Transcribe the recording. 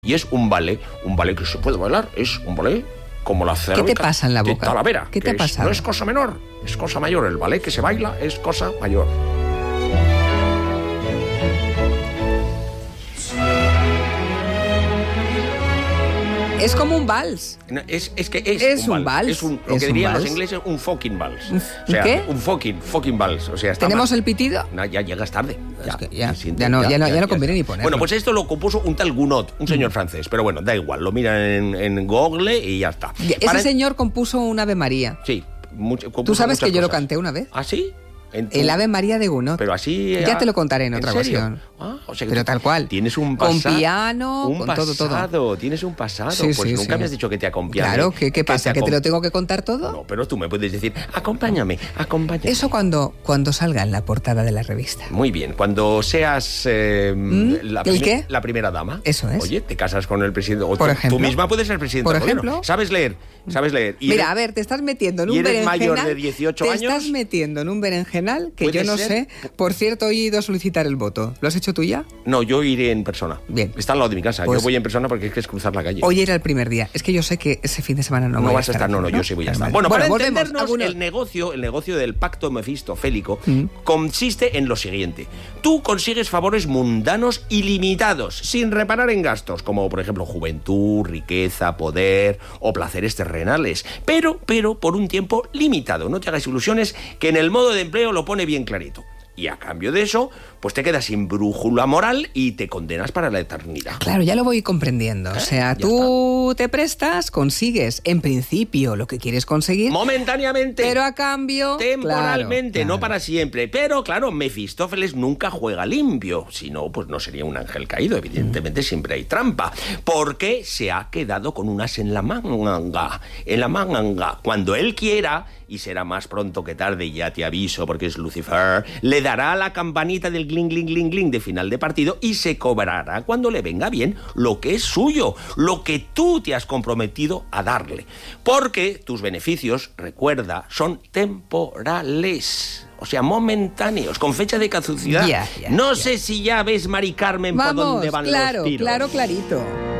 Y es un ballet que se puede bailar, es un ballet como la cerámica. ¿Qué te pasa en la boca? De Talavera. ¿Qué te ha pasado? No es cosa menor, es cosa mayor. El ballet que se baila es cosa mayor. Es como un vals. No, es un vals. Es lo que dirían los ingleses, un fucking vals. O sea, ¿qué? un fucking vals. O sea, ¿Tenemos el pitido? No, ya llegas tarde. Es que ya no conviene ni ponerlo. Bueno, pues esto lo compuso un tal Gounod, un señor francés. Pero bueno, da igual, lo miran en Google y ya está. Ese señor compuso un Ave María. Sí. ¿Tú sabes que yo lo canté una vez? ¿Ah, sí? El Ave María de Gounod. Pero así... Ya te lo contaré en otra ocasión. O sea que pero tal cual. Tienes un pasado. Con piano, con todo. Tienes un pasado. Sí, pues sí, nunca me has dicho que te acompañe. Claro, ¿qué pasa? ¿Que te lo tengo que contar todo? No, pero tú me puedes decir, acompáñame. Eso cuando salga en la portada de la revista. Muy bien. Cuando seas ¿qué? La primera dama. Eso es. Oye, te casas con el presidente. Por ejemplo. Tú misma puedes ser presidente. Por del ejemplo. gobierno. ¿Sabes leer? Mira, a ver, te estás metiendo en un berenjenal. ¿Y eres mayor de 18 años? Te estás metiendo en un berenjenal que yo no sé. Por cierto, hoy he ido a solicitar el voto. ¿Lo has hecho tú ya? No, yo iré en persona. Bien. Está al lado de mi casa. Pues, yo voy en persona porque es cruzar la calle. Hoy era el primer día. Es que yo sé que ese fin de semana no voy a estar. No, yo sí voy a estar. Bueno, para volvemos, entendernos, el negocio del pacto mefistofélico consiste en lo siguiente. Tú consigues favores mundanos ilimitados, sin reparar en gastos, como por ejemplo juventud, riqueza, poder o placeres terrenales, pero por un tiempo limitado. No te hagas ilusiones, que en el modo de empleo lo pone bien clarito. Y a cambio de eso, pues te quedas sin brújula moral y te condenas para la eternidad. Claro, ya lo voy comprendiendo. O sea, tú te prestas, consigues, en principio, lo que quieres conseguir. Momentáneamente. Pero a cambio... Temporalmente, claro. No para siempre. Pero, claro, Mefistófeles nunca juega limpio. Si no, pues no sería un ángel caído. Evidentemente siempre hay trampa. Porque se ha quedado con unas en la manga. Cuando él quiera, y será más pronto que tarde, ya te aviso porque es Lucifer, le dará la campanita del gling, gling, gling, gling de final de partido y se cobrará cuando le venga bien lo que es suyo, lo que tú te has comprometido a darle. Porque tus beneficios, recuerda, son temporales. O sea, momentáneos, con fecha de caducidad. No sé si ya ves, Mari Carmen, por dónde van los tiros. Claro, clarito.